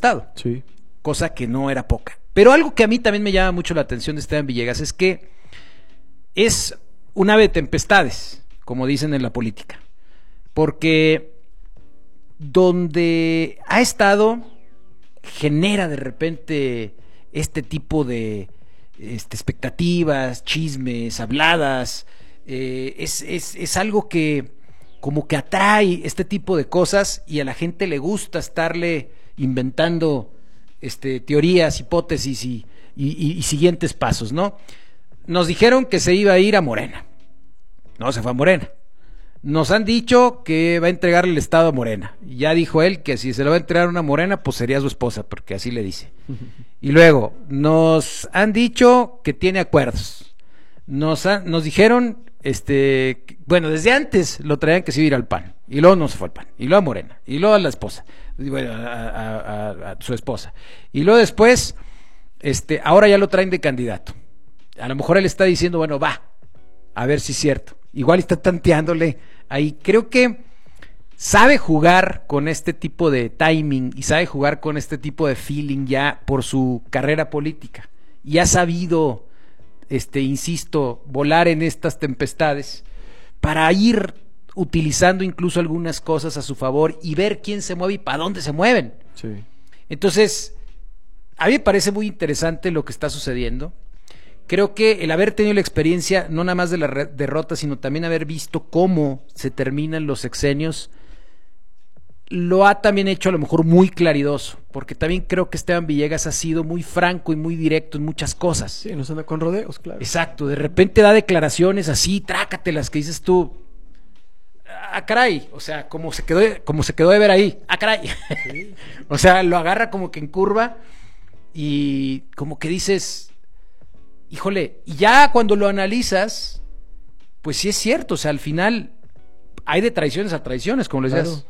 estado. Sí. Cosa que no era poca. Pero algo que a mí también me llama mucho la atención de Esteban Villegas es que es un ave de tempestades, como dicen en la política. Porque donde ha estado genera de repente este tipo de expectativas, chismes, habladas. Es algo que como que atrae este tipo de cosas y a la gente le gusta estarle inventando teorías, hipótesis y siguientes pasos, ¿no? Nos dijeron que se iba a ir a Morena. No se fue a Morena. Nos han dicho que va a entregarle el Estado a Morena. Y ya dijo él que si se lo va a entregar a una Morena, pues sería su esposa, porque así le dice. Y luego, nos han dicho que tiene acuerdos. Nos dijeron, bueno, desde antes lo traían que se iba a ir al PAN. Y luego no se fue al PAN. Y luego a Morena. Y luego a la esposa. Y bueno, a su esposa. Y luego después, ahora ya lo traen de candidato. A lo mejor él está diciendo, bueno, va, a ver si es cierto. Igual está tanteándole ahí. Creo que sabe jugar con este tipo de timing y sabe jugar con este tipo de feeling ya por su carrera política. Y ha sabido, insisto, volar en estas tempestades para ir utilizando incluso algunas cosas a su favor y ver quién se mueve y para dónde se mueven. Sí. Entonces, a mí me parece muy interesante lo que está sucediendo. Creo que el haber tenido la experiencia, no nada más de la derrota, sino también haber visto cómo se terminan los sexenios, lo ha también hecho a lo mejor muy claridoso, porque también creo que Esteban Villegas ha sido muy franco y muy directo en muchas cosas. Sí, no se anda con rodeos, claro. Exacto, de repente da declaraciones así, trácatelas, que dices tú, ah, caray, o sea, como se quedó de ver ahí, ah, caray. Sí. O sea, lo agarra como que en curva y como que dices, híjole, y ya cuando lo analizas, pues sí es cierto, o sea, al final hay de traiciones a traiciones, como les decías, claro.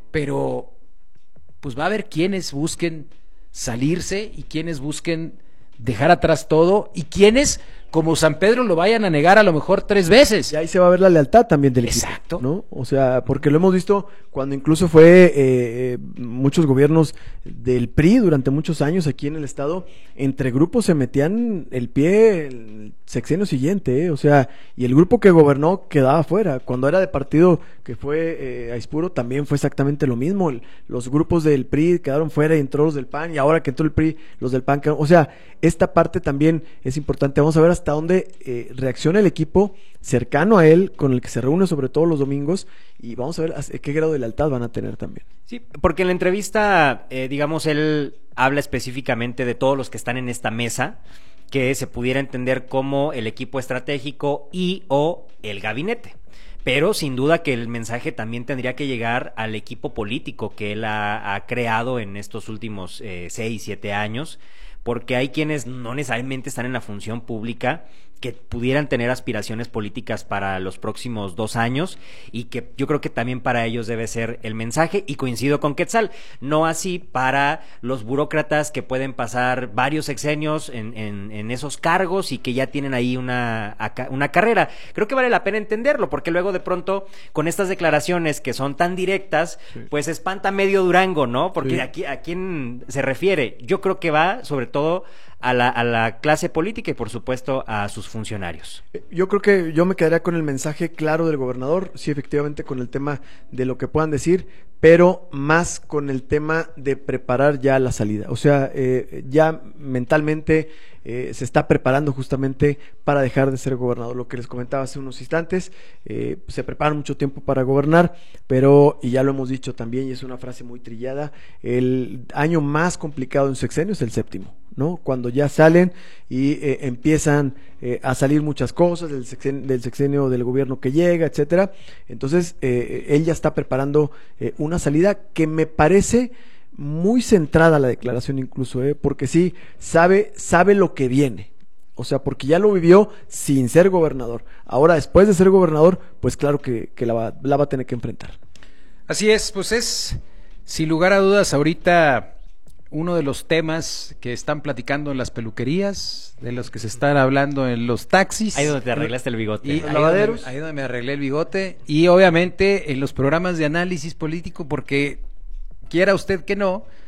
Pero pues va a haber quienes busquen salirse y quienes busquen dejar atrás todo y quienes, como San Pedro, lo vayan a negar a lo mejor 3 veces. Y ahí se va a ver la lealtad también del equipo. Exacto. ¿No? O sea, porque lo hemos visto cuando incluso fue muchos gobiernos del PRI durante muchos años aquí en el estado, entre grupos se metían el pie el sexenio siguiente, o sea, y el grupo que gobernó quedaba fuera. Cuando era de partido que fue Aispuro también fue exactamente lo mismo. Los grupos del PRI quedaron fuera y entró los del PAN, y ahora que entró el PRI, los del PAN quedaron. O sea, esta parte también es importante. Vamos a ver hasta dónde reacciona el equipo cercano a él, con el que se reúne sobre todo los domingos, y vamos a ver qué grado de lealtad van a tener también. Sí, porque en la entrevista, digamos, él habla específicamente de todos los que están en esta mesa, que se pudiera entender como el equipo estratégico y o el gabinete. Pero sin duda que el mensaje también tendría que llegar al equipo político que él ha creado en estos últimos 6, 7 años, porque hay quienes no necesariamente están en la función pública, que pudieran tener aspiraciones políticas para los próximos 2 años, y que yo creo que también para ellos debe ser el mensaje, y coincido con Quetzal, no así para los burócratas que pueden pasar varios sexenios en esos cargos y que ya tienen ahí una carrera. Creo que vale la pena entenderlo, porque luego de pronto con estas declaraciones que son tan directas, sí, pues espanta medio Durango, ¿no? Porque sí, aquí a quién se refiere. Yo creo que va sobre todo a la clase política y por supuesto a sus funcionarios. Yo creo que yo me quedaría con el mensaje claro del gobernador, sí, efectivamente, con el tema de lo que puedan decir, pero más con el tema de preparar ya la salida. O sea, ya mentalmente se está preparando justamente para dejar de ser gobernador. Lo que les comentaba hace unos instantes, se preparan mucho tiempo para gobernar, pero, y ya lo hemos dicho también, y es una frase muy trillada, el año más complicado en su sexenio es el 7º, ¿no? Cuando ya salen y empiezan a salir muchas cosas del sexenio del gobierno que llega, etcétera. Entonces, él ya está preparando una salida que me parece muy centrada la declaración incluso, porque sí, sabe lo que viene. O sea, porque ya lo vivió sin ser gobernador. Ahora, después de ser gobernador, pues claro que la va a tener que enfrentar. Así es, pues es, sin lugar a dudas, ahorita uno de los temas que están platicando en las peluquerías, de los que se están hablando en los taxis. Ahí donde te arreglaste el bigote. Y ahí donde me arreglé el bigote. Y obviamente en los programas de análisis político, porque quiera usted que no,